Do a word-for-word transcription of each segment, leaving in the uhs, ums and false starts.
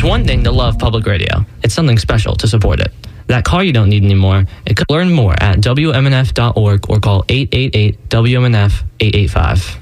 one thing to love public radio. It's something special to support it. That car you don't need anymore. It could learn more at W M N F dot org or call eight eight eight W M N F eight eight five.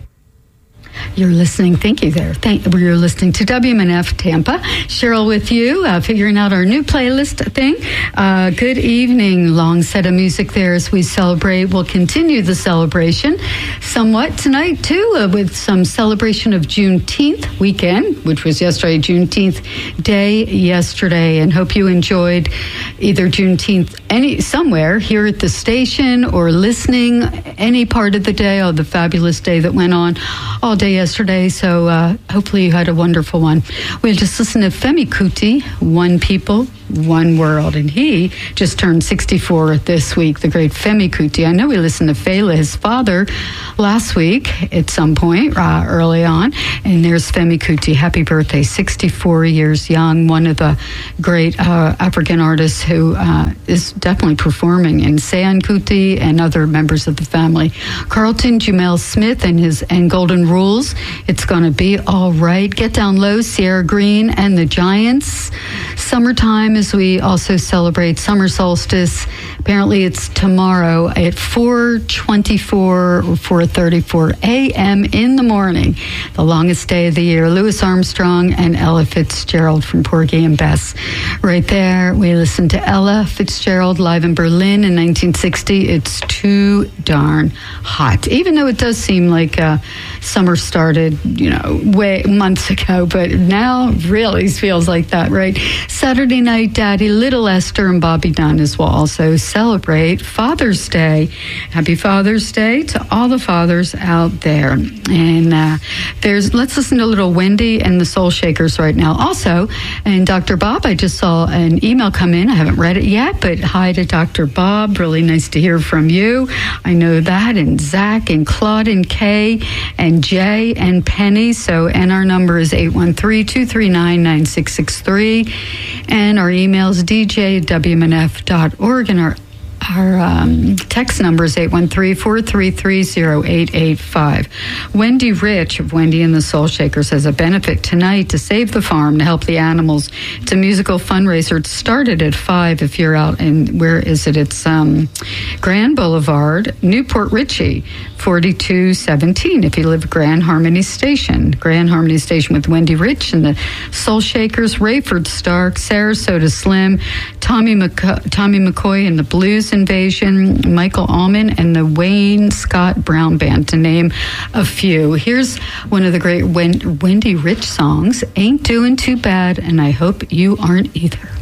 You're listening. Thank you there. Thank, you're listening to W M N F Tampa. Cheryl with you, uh, figuring out our new playlist thing. Uh, good evening. Long set of music there as we celebrate. We'll continue the celebration somewhat tonight, too, uh, with some celebration of Juneteenth weekend, which was yesterday, Juneteenth day yesterday. And hope you enjoyed either Juneteenth any somewhere here at the station or listening any part of the day, or the fabulous day that went on all day yesterday, so uh, hopefully you had a wonderful one. We'll just listen to Femi Kuti, One People, One World, and he just turned sixty-four this week, the great Femi Kuti. I know we listened to Fela, his father, last week at some point uh, early on, and there's Femi Kuti. Happy birthday, sixty-four years young, one of the great uh, African artists who uh, is definitely performing in Sean Kuti and other members of the family. Carlton Jumel Smith and his and Golden Rules. It's going to be all right. Get Down Low, Sierra Green and the Giants. Summertime, as we also celebrate summer solstice. Apparently it's tomorrow at four twenty-four or four thirty-four a.m. in the morning. The longest day of the year. Louis Armstrong and Ella Fitzgerald from Porgy and Bess. Right there, we listened to Ella Fitzgerald live in Berlin in nineteen sixty. It's too darn hot. Even though it does seem like uh, summer started, you know, way months ago, but now really feels like that, right? Saturday night, Daddy, Little Esther, and Bobby Dunn as well also celebrate Father's Day. Happy Father's Day to all the fathers out there. And uh, there's, let's listen to little Wendy and the Soul Shakers right now. Also, and Doctor Bob, I just saw an email come in. I haven't read it yet, but hi to Doctor Bob. Really nice to hear from you. I know that. And Zach and Claude and Kay and Jay and Penny. So, and our number is eight one three, two three nine, nine six six three. And our email is d j at w m n f dot org. And our Our um, text number is eight one three, four three three, zero eight eight five. Wendy Rich of Wendy and the Soul Shakers has a benefit tonight to save the farm, to help the animals. It's a musical fundraiser. It started at five if you're out in, where is it? It's um, Grand Boulevard, Newport Richey, forty-two seventeen if you live Grand Harmony Station. Grand Harmony Station with Wendy Rich and the Soul Shakers, Rayford Stark, Sarasota Slim, Tommy, McC- Tommy McCoy and the Blues Invasion, Michael Allman and the Wayne Scott Brown Band, to name a few. Here's one of the great Wendy Rich songs, Ain't Doing Too Bad, and I hope you aren't either.